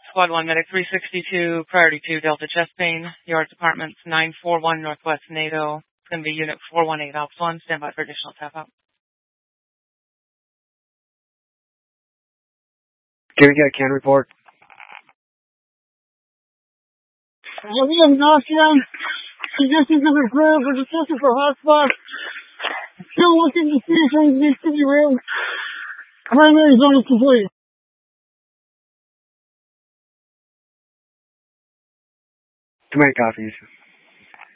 Squad 1 Medic 362, Priority 2, Delta Chest Pain, Yards Apartments 941 Northwest NATO. It's going to be Unit 418 Ops 1. Stand by for additional tap out. Can we get a can report? We have nausea. Conditions of improved. We're just looking for hotspot. Still looking to see if anything needs to be moved. Primary zone is complete. Too many copies.